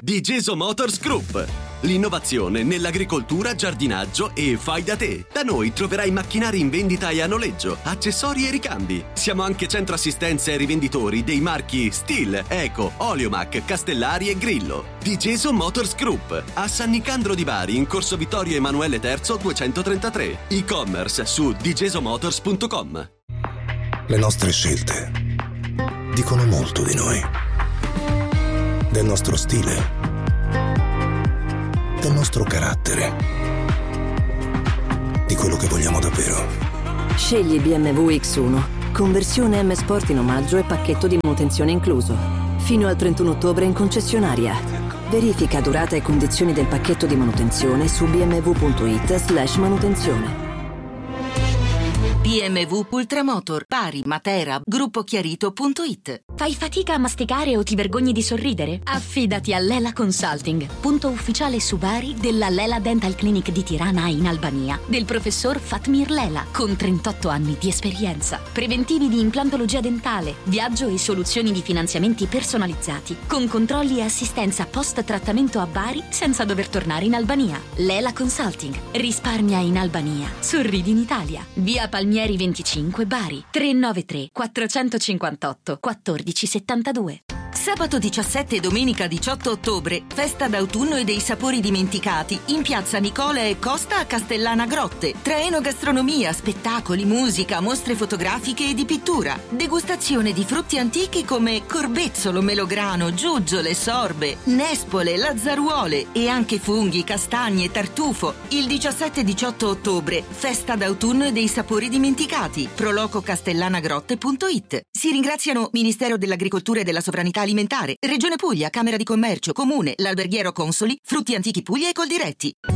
Digeso Motors Group. L'innovazione nell'agricoltura, giardinaggio e fai da te. Da noi troverai macchinari in vendita e a noleggio, accessori e ricambi. Siamo anche centro assistenza e rivenditori dei marchi Stihl, Eco, Oleomac, Castellari e Grillo. Digeso Motors Group, a San Nicandro di Bari, in corso Vittorio Emanuele III 233. E-commerce su digesomotors.com. Le nostre scelte dicono molto di noi. Del nostro stile, del nostro carattere, di quello che vogliamo davvero. Scegli BMW X1, conversione M Sport in omaggio e pacchetto di manutenzione incluso. Fino al 31 ottobre in concessionaria. Verifica durata e condizioni del pacchetto di manutenzione su bmw.it/manutenzione. BMW Ultramotor, Bari, Matera, gruppochiarito.it. Fai fatica a masticare o ti vergogni di sorridere? Affidati a Lela Consulting, punto ufficiale su Bari della Lela Dental Clinic di Tirana in Albania, del professor Fatmir Lela, con 38 anni di esperienza. Preventivi di implantologia dentale, viaggio e soluzioni di finanziamenti personalizzati, con controlli e assistenza post-trattamento a Bari senza dover tornare in Albania. Lela Consulting, risparmia in Albania, sorridi in Italia. Via Palmieri 25 Bari, 393 458 1472. Sabato 17 e domenica 18 ottobre, festa d'autunno e dei sapori dimenticati in piazza Nicola e Costa a Castellana Grotte. Tra enogastronomia, spettacoli, musica, mostre fotografiche e di pittura. Degustazione di frutti antichi come corbezzolo, melograno, giuggiole, sorbe, nespole, lazzaruole e anche funghi, castagne, tartufo. Il 17 e 18 ottobre, festa d'autunno e dei sapori dimenticati. prolococastellanagrotte.it. Si ringraziano Ministero dell'Agricoltura e della Sovranità Alimentare, Regione Puglia, Camera di Commercio, Comune, l'Alberghiero Consoli, Frutti Antichi Puglia e Coldiretti.